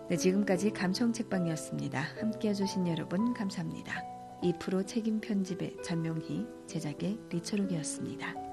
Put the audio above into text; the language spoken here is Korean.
네, 지금까지 감성책방이었습니다. 함께 해주신 여러분 감사합니다. 2% 책임 편집의 전명희, 제작의 리처록이었습니다.